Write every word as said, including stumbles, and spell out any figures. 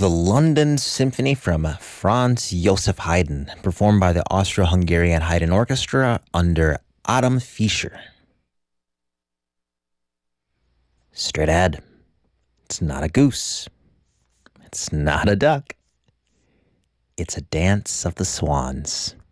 the London Symphony from Franz Joseph Haydn, performed by the Austro-Hungarian Haydn Orchestra under Adam Fischer. Straight ahead. It's not a goose. It's not a duck. It's a dance of the swans.